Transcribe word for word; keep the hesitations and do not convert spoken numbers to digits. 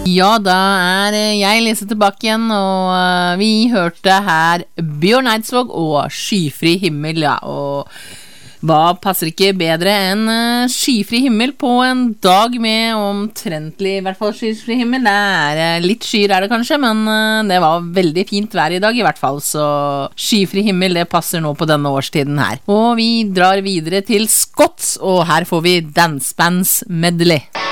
Ja, da er jeg Lise tilbake igjen, og vi hørte her Bjørn Eidsvåg og Skyfri himmel, ja, og hva passer ikke bedre enn skyfri himmel på en dag med omtrentlig, i hvert fall skyfri himmel. Det er litt skyer er det kanskje, men det var veldig fint vær i dag i hvert fall, så skyfri himmel, det passer nå på denne årstiden her. Og vi drar videre til Scots, og her får vi Dance Bands Medley.